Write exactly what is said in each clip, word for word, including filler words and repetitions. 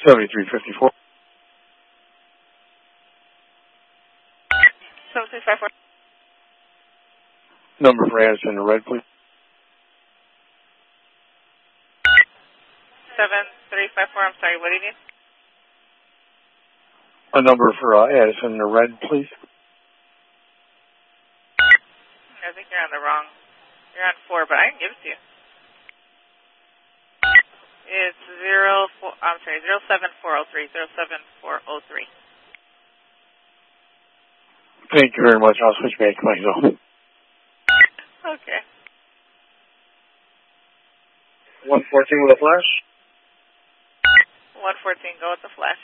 seventy-three fifty-four. seven three five four. Number for Addison in red, please. seven three five four, I'm sorry, what do you need? A number for uh, Addison in red, please. I think you're on the wrong, you're on four, but I can give it to you. It's zero four, I'm sorry, zero seven four zero three, zero seven four zero three. Thank you very much. I'll switch back to myself. Okay. one fourteen with a flash. one fourteen, go with the flash.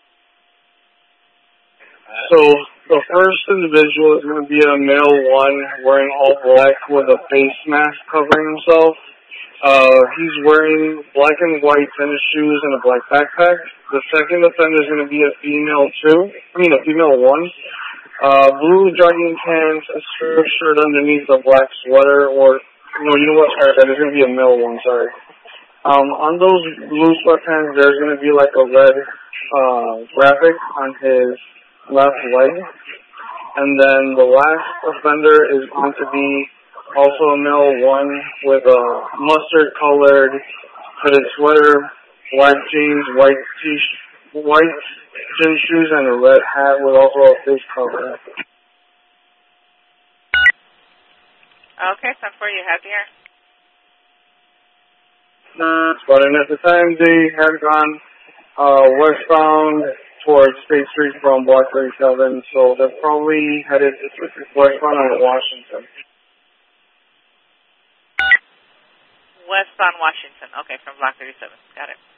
So the first individual is going to be a male one wearing all black with a face mask covering himself. Uh, he's wearing black and white tennis shoes and a black backpack. The second offender is going to be a female two. I mean a female one. Uh, blue jogging pants, a shirt, shirt underneath a black sweater, or no, you know what? Sorry, that is going to be a male one. Sorry. Um, on those blue sweatpants, there's going to be like a red uh, graphic on his left leg, and then the last offender is going to be also a male one with a mustard-colored hooded sweater, black jeans, white t-shirt, white gym shoes, and a red hat with also a face cover. Okay, so for you, have here. But and at the time they had gone uh, westbound towards State Street from Block thirty-seven, so they're probably headed westbound on Washington. Westbound Washington, okay, from Block thirty-seven, got it.